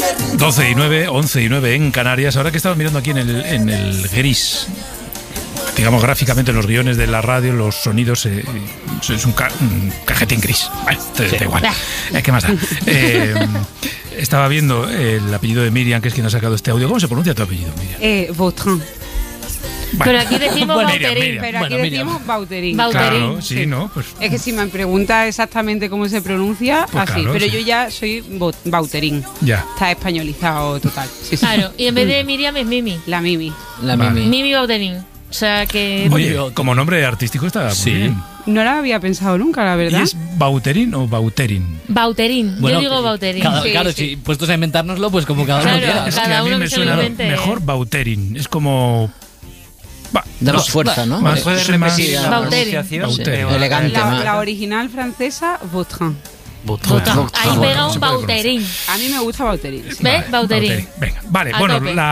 12:09, 11:09 en Canarias. Ahora que estaba mirando aquí en el gris, digamos gráficamente en los guiones de la radio, los sonidos es un cajetín gris. Bueno, sí. Da igual. ¿Qué más da? Estaba viendo el apellido de Miriam, que es quien ha sacado este audio. ¿Cómo se pronuncia tu apellido, Miriam? Vautrin. Bueno. Pero aquí decimos Bauterín. Miriam. Pero aquí decimos Bauterín. Claro, sí, ¿no? Pues, es que si me preguntas exactamente cómo se pronuncia, pues así. claro, pero sí. yo ya soy Bauterín. Ya. Está españolizado total. Sí, sí. Claro, y en vez de Miriam es Mimi. La Mimi. La Vale. Mimi. Mimi Bauterín. O sea que... Oye, como nombre artístico está muy bien. No la había pensado nunca, la verdad. ¿Y es Bauterín o Bauterin? Bauterín. Bueno, yo digo Bauterín. Sí, claro, sí. si puestos a inventárnoslo, pues como cada uno Claro, quiera. Es que cada a mí uno me que se lo suena invente. mejor Bauterin. Es como... Daros fuerza, ¿no? Más- ¿Puedes más- repetir la Bauterin. pronunciación? Bauterin. Elegante. La original francesa, Vautrin. Bauterín. Ahí pega se un puede Bauterín. A mí me gusta Bauterín. Sí. ¿Ves? Bauterín. Venga, vale. A Bueno, tope.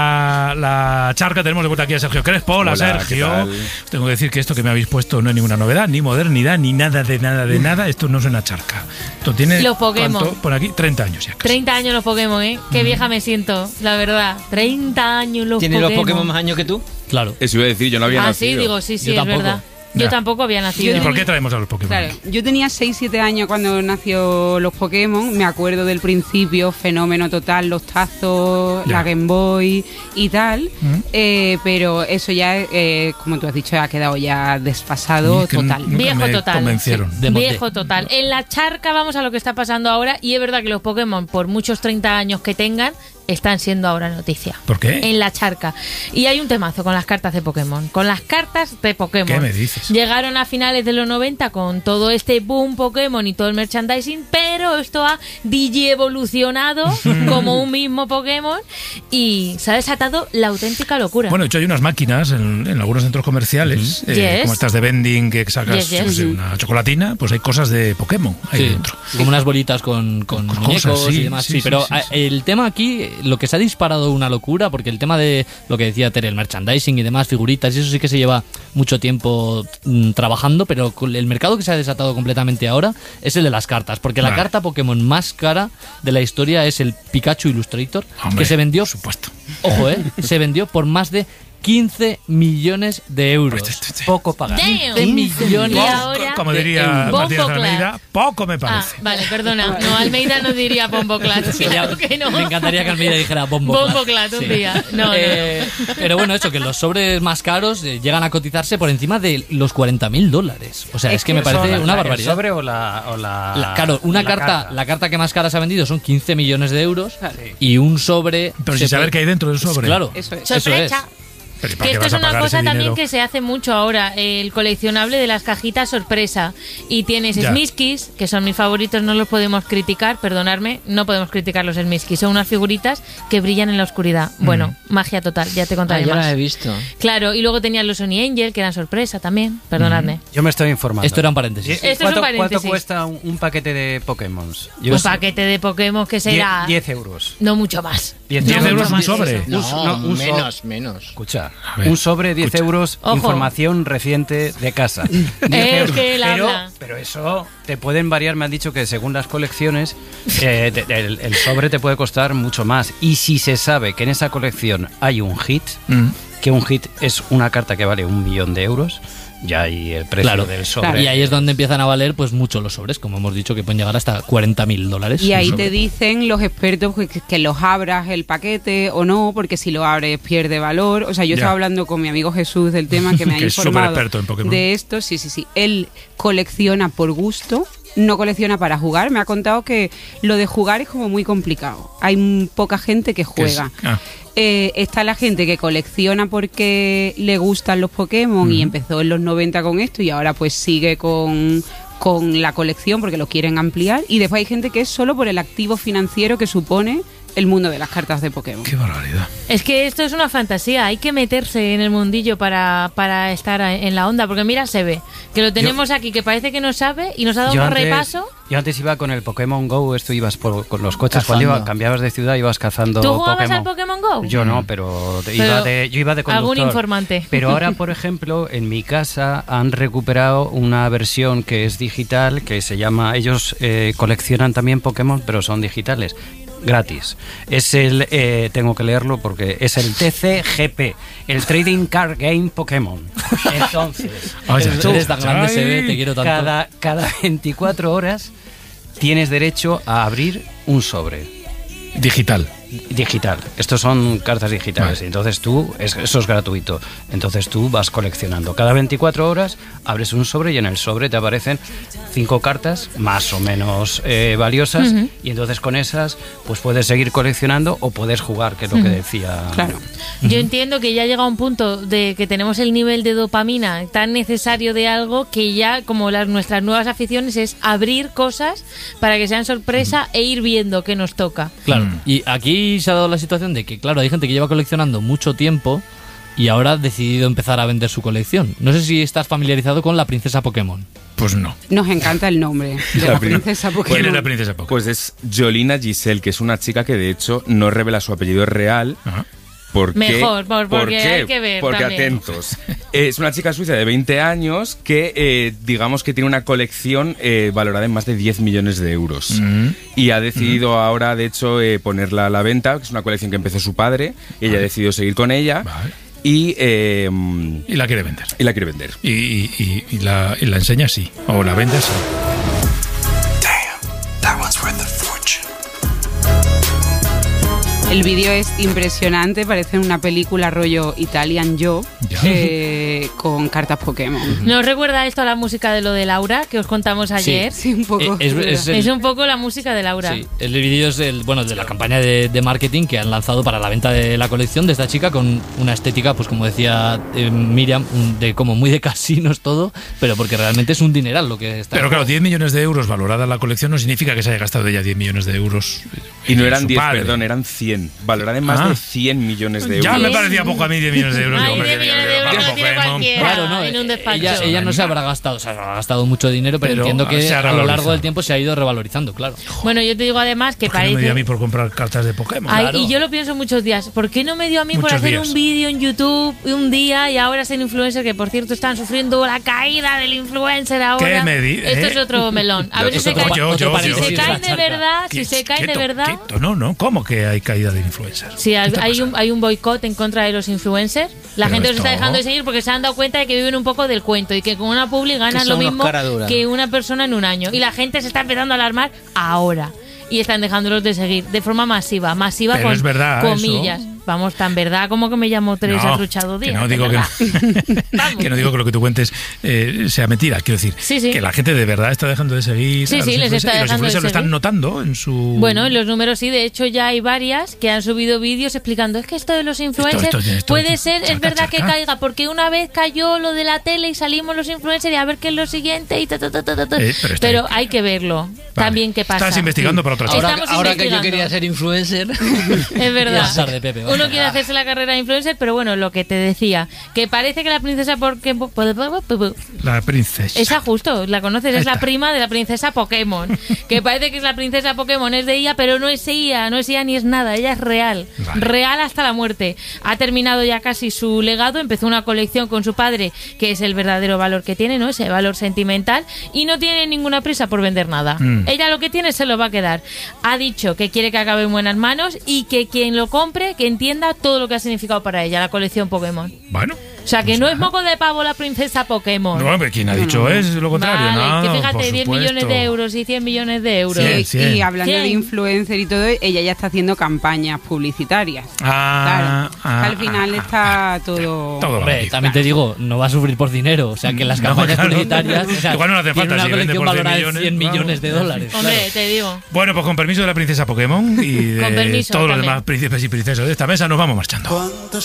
la charca tenemos de vuelta aquí a Sergio Crespo. Hola, Sergio. ¿qué tal? Os tengo que decir que esto que me habéis puesto no es ninguna novedad, ni modernidad, ni nada de nada. Esto no es una charca. Esto tiene... Los Pokémon. ¿cuánto? Por aquí, 30 años ya. Casi. 30 años los Pokémon, ¿eh? Qué vieja me siento, la verdad. 30 años los ¿Tiene Pokémon. los Pokémon más años que tú? Claro. Eso iba a decir, yo no había Ah, sí, nacido. digo, sí, Yo es tampoco. verdad. Yo Ya. tampoco había nacido. ¿Y por qué traemos a los Pokémon? Claro, yo tenía 6-7 años cuando nació los Pokémon. Me acuerdo del principio, fenómeno total, los tazos, Ya. la Game Boy y tal. Pero eso ya, como tú has dicho, ha quedado ya desfasado Es que total. nunca Viejo me total. convencieron. De monte. Viejo total. En la charca vamos a lo que está pasando ahora y es verdad que los Pokémon, por muchos 30 años que tengan, están siendo ahora noticia. ¿Por qué? En la charca. Y hay un temazo con las cartas de Pokémon. Con las cartas de Pokémon. ¿Qué me dices? Llegaron a finales de los 90 con todo este boom Pokémon y todo el merchandising, pero esto ha digievolucionado como un mismo Pokémon y se ha desatado la auténtica locura. Bueno, de hecho hay unas máquinas en algunos centros comerciales, Yes. como estas de vending que sacas Yes. yo qué sé, una chocolatina, pues hay cosas de Pokémon ahí Sí, dentro. como unas bolitas con cosas, muñecos sí, y demás. sí, Sí, sí, pero sí, sí. el tema aquí, lo que se ha disparado una locura, porque el tema de lo que decía Tere, el merchandising y demás, figuritas, y eso sí que se lleva mucho tiempo trabajando, pero con el mercado que se ha desatado completamente ahora es el de las cartas, porque la Vale. carta Pokémon más cara de la historia es el Pikachu Illustrator, Hombre, que se vendió, por supuesto. ojo, se vendió por más de 15 millones de euros. Poco pagar. Damn. 15 millones. Y ahora, Como diría Bombo Martínez Class. Almeida, poco me Ah, parece. vale, perdona. No, Almeida no diría Bombo Class. Claro que no. Me encantaría que Almeida dijera Bombo Bombo Class un Sí. día. No, Pero bueno, eso, que los sobres más caros llegan a cotizarse por encima de los $40.000. O sea, es que me parece una barbaridad. ¿El sobre o la Claro, una carta, la carta que más cara se ha vendido son 15 millones de euros y un sobre... Pero sin saber qué hay dentro del sobre. Claro, Eso es. eso es. Sorpresa. Pero ¿y para Que qué esto vas es a una pagar cosa ese también dinero? que se hace mucho ahora, el coleccionable de las cajitas sorpresa. Y tienes Ya. Smiskis, que son mis favoritos, no los podemos criticar, perdonadme, no podemos criticar los Smiskis. Son unas figuritas que brillan en la oscuridad. Bueno, magia total, ya te contaré yo más. la he visto. Claro, y luego tenían los Sony Angel, que eran sorpresa también, perdonadme. Yo me estoy informando. Esto era un paréntesis. Esto es un ¿Cuánto paréntesis. cuesta un paquete de Pokémon? Un paquete de Pokémon que será... 10 euros. No mucho más. 10 10 euros mucho un más de sobre. eso. No, un menos. Escucha, A ver, un sobre 10 euros, Ojo. información reciente de casa. 10 euros. que él habla. Pero eso te pueden variar, me han dicho que según las colecciones, el sobre te puede costar mucho más. Y si se sabe que en esa colección hay un hit, que un hit es una carta que vale 1 millón de euros, ya hay el precio Claro, del sobre. y ahí es donde empiezan a valer pues mucho los sobres, como hemos dicho, que pueden llegar hasta $40.000. Y ahí un sobre. te dicen los expertos que los abras el paquete o no, porque si lo abres pierde valor. O sea, yo Ya. estaba hablando con mi amigo Jesús del tema, que me ha Que es informado superexperto en Pokémon. de esto. Sí. Él colecciona por gusto, no colecciona para jugar. Me ha contado que lo de jugar es como muy complicado. Hay poca gente que ¿Qué es? juega. Ah. Está la gente que colecciona porque le gustan los Pokémon y empezó en los 90 con esto y ahora pues sigue con la colección porque lo quieren ampliar. Y después hay gente que es solo por el activo financiero que supone el mundo de las cartas de Pokémon. Qué barbaridad. Es que esto es una fantasía, hay que meterse en el mundillo para estar en la onda, porque mira, se ve que lo tenemos aquí, que parece que no sabe y nos ha dado un repaso. Yo antes iba con el Pokémon Go, esto ibas con los coches, Cazando. cuando cambiabas de ciudad ibas cazando ¿Tú jugabas Pokémon. al Pokémon Go? Yo no, pero Pero yo iba de conductor. algún informante. Pero ahora, por ejemplo, en mi casa han recuperado una versión que es digital, que se llama... Ellos coleccionan también Pokémon, pero son digitales. gratis. Es el, tengo que leerlo porque es el TCGP, el Trading Card Game Pokémon. Entonces, eres tan grande, se ve, te quiero tanto. Cada 24 horas tienes derecho a abrir un sobre. Digital. Estos son cartas digitales. Vale. Entonces eso es gratuito. Entonces tú vas coleccionando. Cada 24 horas abres un sobre y en el sobre te aparecen 5 cartas más o menos valiosas. Y entonces con esas pues puedes seguir coleccionando o puedes jugar, que es lo que decía. Claro. Yo entiendo que ya llega un punto de que tenemos el nivel de dopamina tan necesario de algo que ya, como nuestras nuevas aficiones, es abrir cosas para que sean sorpresa e ir viendo qué nos toca. Claro. Y aquí se ha dado la situación de que, claro, hay gente que lleva coleccionando mucho tiempo y ahora ha decidido empezar a vender su colección. No sé si estás familiarizado con la princesa Pokémon. Pues no. Nos encanta el nombre de la princesa Pokémon. ¿Quién es la princesa Pokémon? Pues es Yolina Giselle, que es una chica que de hecho no revela su apellido real. Ajá. ¿Por qué? Mejor, porque hay que ver. Porque también. Atentos. Es una chica suiza de 20 años que, digamos que tiene una colección valorada en más de 10 millones de euros. Y ha decidido ahora, de hecho, ponerla a la venta, que es una colección que empezó su padre. Y ella ha decidido seguir con ella. Vale. Y la quiere vender. Y la enseña así. O la vende así. Damn, that one's worth a fortune. El vídeo es impresionante, parece una película rollo Italian Job con cartas Pokémon. ¿Nos recuerda esto a la música de lo de Laura que os contamos ayer? Sí, un poco. Es un poco la música de Laura. Sí, el vídeo es de la campaña de marketing que han lanzado para la venta de la colección de esta chica con una estética, pues como decía Miriam, de como muy de casinos todo, pero porque realmente es un dineral lo que está. Pero claro, 10 millones de euros valorada la colección no significa que se haya gastado ella 10 millones de euros. Y no eran 10, perdón, eran 100. Valorada en más de 100 millones de euros. Ya me parecía poco a mí 10 millones de euros. Ay, 10 millones de euros no tiene cualquiera. Claro, no, en un despacho. Ella no se habrá gastado, o sea, ha gastado mucho dinero, pero entiendo que a lo largo del tiempo se ha ido revalorizando, claro. Bueno, yo te digo además que parece... no me dio a mí por comprar cartas de Pokémon. Ay, claro. Y yo lo pienso muchos días. ¿Por qué no me dio a mí por hacer un vídeo en YouTube un día y ahora ser influencer? Que por cierto están sufriendo la caída del influencer ahora. ¿Qué me di? Esto es otro melón. A ver si se caen de verdad. Si se caen de verdad. No, ¿cómo que hay caída de influencers? Sí, hay un boicot en contra de los influencers. La gente los está dejando de seguir porque se han dado cuenta de que viven un poco del cuento y que con una publi ganan lo mismo que una persona en un año. Y la gente se está empezando a alarmar ahora. Y están dejándolos de seguir de forma masiva pero con es verdad, comillas. Eso. Vamos, tan verdad como que me llamo Teresa Truchado Díaz. Que no digo que no digo que lo que tú cuentes sea mentira. Quiero decir, que la gente de verdad está dejando de seguir. Sí, les está dejando de seguir. Y los influencers lo están notando en su... Bueno, en los números sí. De hecho, ya hay varias que han subido vídeos explicando es que esto de los influencers puede ser, es verdad que caiga, porque una vez cayó lo de la tele y salimos los influencers y a ver qué es lo siguiente y pero hay que verlo. Vale. También qué pasa. Estás investigando para otra cosa. Ahora que yo quería ser influencer. Es verdad. De Pepe, uno quiere hacerse la carrera de influencer, pero bueno, lo que te decía, que parece que la princesa Pokémon... La princesa. Esa justo, la conoces, es la prima de la princesa Pokémon. Que parece que es la princesa Pokémon, es de ella, pero no es ella ni es nada, ella es real. Vale. Real hasta la muerte. Ha terminado ya casi su legado, empezó una colección con su padre, que es el verdadero valor que tiene, ¿no? Ese valor sentimental, y no tiene ninguna prisa por vender nada. Ella lo que tiene se lo va a quedar. Ha dicho que quiere que acabe en buenas manos y que quien lo compre, que entienda todo lo que ha significado para ella la colección Pokémon. Bueno. O sea, que no es moco de pavo la princesa Pokémon. No, pero ¿quién ha dicho es lo contrario? Vale, no, que fíjate, 10 millones de euros y 100 millones de euros. 100. Y hablando de influencer y todo, ella ya está haciendo campañas publicitarias. Claro. Al final está todo... Hombre, también te digo, no va a sufrir por dinero. O sea, que las campañas publicitarias... O sea, igual no hace falta. Tiene una colección valorada en 100 millones de dólares. Hombre, te digo. Bueno, pues con permiso de la princesa Pokémon y de todos los demás príncipes y princesas de esta mesa, nos vamos marchando.